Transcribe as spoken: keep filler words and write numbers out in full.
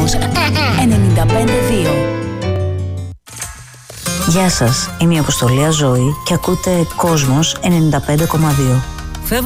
Κόσμος ενενήντα πέντε δύο. Γεια σας, είμαι η Αποστολία Ζωή και ακούτε Κόσμος ενενήντα πέντε κόμμα δύο.